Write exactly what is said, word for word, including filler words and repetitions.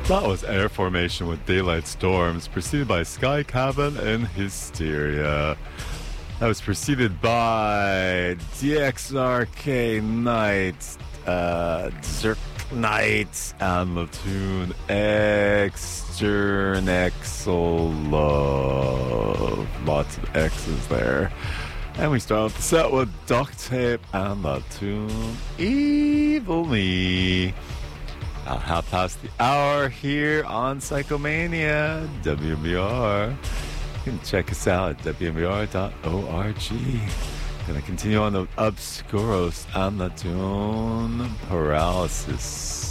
That was Air Formation with Daylight Storms, preceded by Sky Cabin and Hysteria. That was preceded by D X R K Night, uh, Zerk Night, and the tune Extern Exo Love. Lots of X's there. And we start off the set with Duct Tape and the tune Evil Me. At half past the hour here on Psychomania, W M B R. You can check us out at W M B R dot org. Gonna continue on the Obscuros and the tune Paralysis.